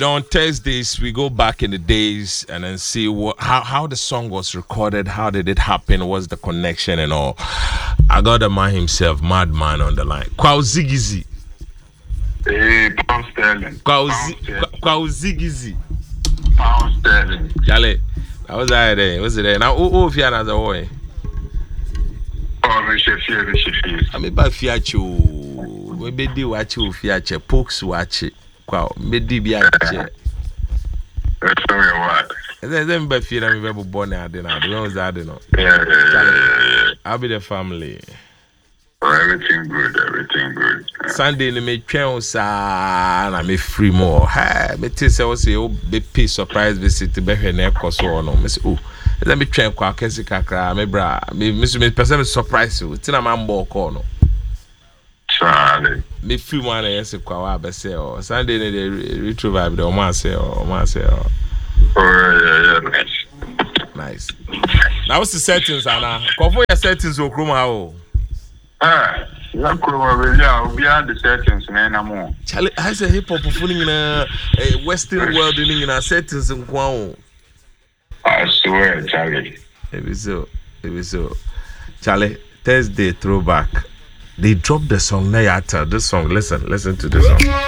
on Thursdays we go back in the days and then see how the song was recorded, how did it happen, what's the connection and all. I got the man himself, Madman, on the line. Kwauzigizi. Pound sterling. Kwauzigizi. Pound sterling. Charlie, I was there. Was it there? Now, who if you are another way? Oh, we should fear. I'm about Fiacho. We be watch you Fiache. Pokes watch it. Wow, maybe be a chair. That's what. Then by fear I'm very born out in our rose. I don't know. Yeah. I'll be the family. Everything good. Sunday, they make chance, and I may free more. Hey, me tell you, say, oh, be surprise visit to be here next or no. Miss, oh, let me try and quack as a cacra, me bra, me person surprise you. Tina mambo corner. Charlie. Me free one, yes, a quawa, be say, oh, Sunday, they retrieve the Oman say, Oh, yeah, nice. Now, what's the settings, Anna? Call for your settings, or Chroma. Yeah, beyond the settings, man, I'm on. Charlie, I say hip hop performing in a Western world in our settings and Kwao. I swear, Charlie. It was so. Charlie, Thursday throwback. They dropped the song Nayata. This song, listen to this song.